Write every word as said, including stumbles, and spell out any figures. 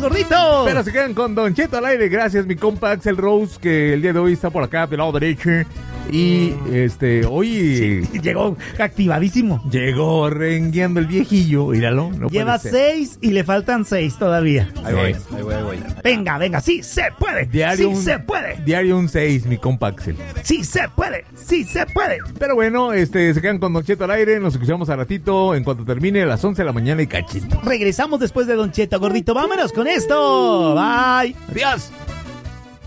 gordito. Pero se quedan con Don Cheto al aire. Gracias, mi compa Axel Rose, que el día de hoy está por acá del lado derecho. Y este, hoy sí, llegó activadísimo. Llegó rengueando el viejillo, míralo. No Lleva seis y le faltan seis todavía. Ahí voy, ahí voy, ahí voy. Venga, venga, sí se puede. Diario sí un, se puede. Diario un seis, mi compa Axel. Sí se puede, sí se puede. Pero bueno, este, se quedan con Don Cheto al aire. Nos escuchamos a ratito en cuanto termine a las once de la mañana y cachito. Regresamos después de Don Cheto, gordito. Vámonos con esto. Bye. Adiós.